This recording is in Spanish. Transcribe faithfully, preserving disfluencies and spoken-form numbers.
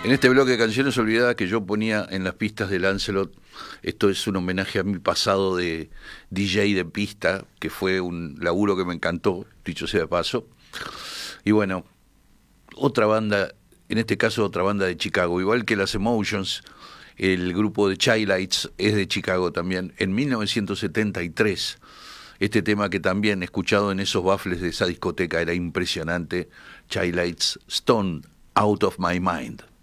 En este bloque de canciones olvidadas que yo ponía en las pistas de Lancelot, esto es un homenaje a mi pasado de D J de pista, que fue un laburo que me encantó, dicho sea de paso. Y bueno, otra banda, en este caso otra banda de Chicago, igual que las Emotions, el grupo de Chi-Lites es de Chicago también, en mil novecientos setenta y tres. Este tema que también escuchado en esos baffles de esa discoteca era impresionante, Chi-Lites, Stone Out of My Mind.